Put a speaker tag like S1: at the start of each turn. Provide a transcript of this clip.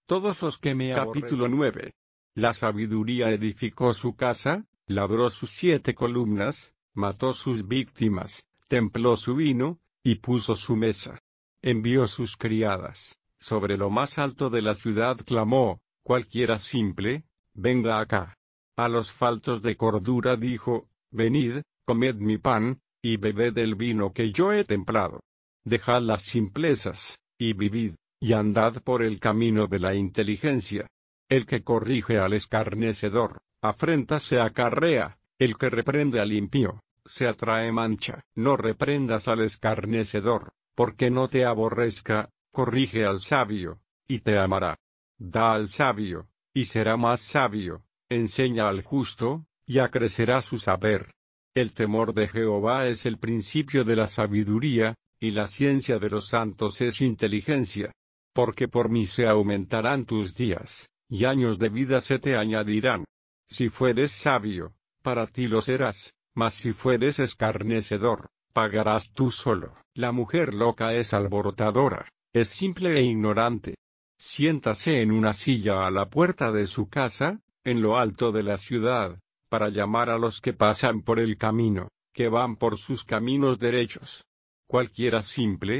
S1: todos los que me aborrecen.
S2: Capítulo 9. La sabiduría edificó su casa, labró sus 7 columnas, mató sus víctimas, templó su vino, y puso su mesa. Envió sus criadas, sobre lo más alto de la ciudad clamó, cualquiera simple, venga acá. A los faltos de cordura dijo, venid, comed mi pan, y bebed el vino que yo he templado. Dejad las simplezas, y vivid, y andad por el camino de la inteligencia. El que corrige al escarnecedor, afrenta se acarrea, el que reprende al impío, se atrae mancha. No reprendas al escarnecedor, porque no te aborrezca, corrige al sabio, y te amará. Da al sabio, y será más sabio, enseña al justo, y acrecerá su saber. El temor de Jehová es el principio de la sabiduría, y la ciencia de los santos es inteligencia. Porque por mí se aumentarán tus días, y años de vida se te añadirán. Si fueres sabio, para ti lo serás, mas si fueres escarnecedor, pagarás tú solo. La mujer loca es alborotadora, es simple e ignorante. Siéntase en una silla a la puerta de su casa, en lo alto de la ciudad, para llamar a los que pasan por el camino, que van por sus caminos derechos. Cualquiera simple,